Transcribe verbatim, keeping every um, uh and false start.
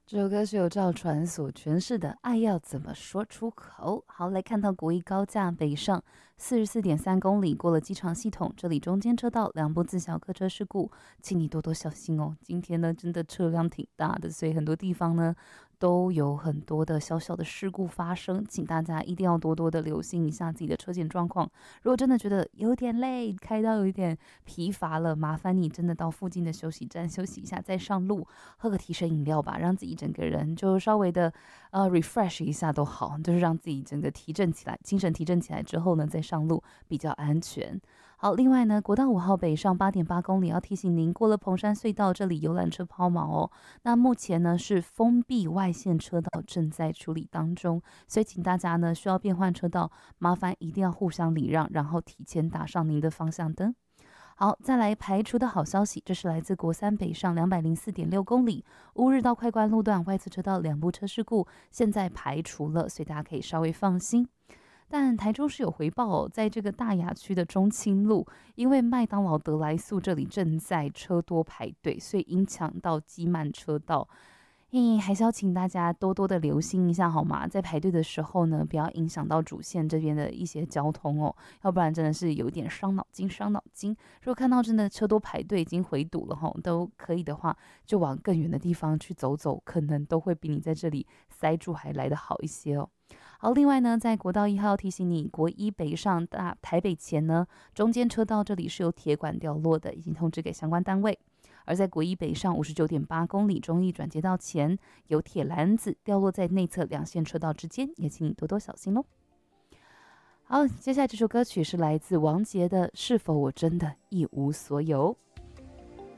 这首歌是由赵传所诠释的《爱要怎么说出口》。好，来看到国一高架北上四十四点三公里，过了机场系统，这里中间车道两部自小客车事故，请你多多小心哦。今天呢，真的车辆挺大的，所以很多地方呢都有很多的小小的事故发生，请大家一定要多多的留心一下自己的车检状况。如果真的觉得有点累，开到有一点疲乏了，麻烦你真的到附近的休息站休息一下，再上路，喝个提神饮料吧，让自己整个人就稍微的呃 refresh 一下都好，就是让自己整个提振起来，精神提振起来之后呢，再上路比较安全。好，另外呢，国道五号北上八点八公里，要提醒您过了蓬山隧道，这里游览车抛锚哦。那目前呢是封闭外线车道正在处理当中，所以请大家呢需要变换车道，麻烦一定要互相礼让，然后提前打上您的方向灯。好，再来排除的好消息，这是来自国三北上两百零四点六公里乌日到快关路段外侧车道两部车事故，现在排除了，所以大家可以稍微放心。但台中市有回报哦，在这个大雅区的中清路，因为麦当劳得来速这里正在车多排队，所以影响到积慢车道。嘿，还是要请大家多多的留心一下好吗？在排队的时候呢，不要影响到主线这边的一些交通哦，要不然真的是有点伤脑筋，伤脑筋。如果看到真的车多排队已经回堵了吼，都可以的话，就往更远的地方去走走，可能都会比你在这里塞住还来得好一些哦。好，另外呢，在国道一号提醒你，国一北上大台北前呢，中间车道这里是有铁管掉落的，已经通知给相关单位。而在国一北上五十九点八公里中义转接道前，有铁篮子掉落在内侧两线车道之间，也请你多多小心喽。好，接下来这首歌曲是来自王杰的《是否我真的一无所有》。